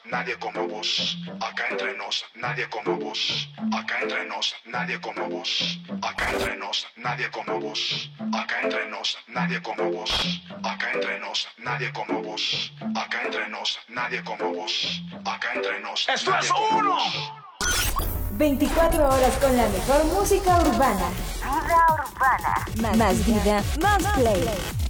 nadie como vos. Acá entre nos, nadie como vos. Acá entre nos, nadie como vos. Acá entre nos, nadie como vos. Acá entre nos, nadie como vos. Acá entre nos, nadie como vos. Acá entre nos, nadie como vos. Acá entre nos. ¡Esto es uno! 24 horas con la mejor música urbana. Vida urbana. Más vida, más play.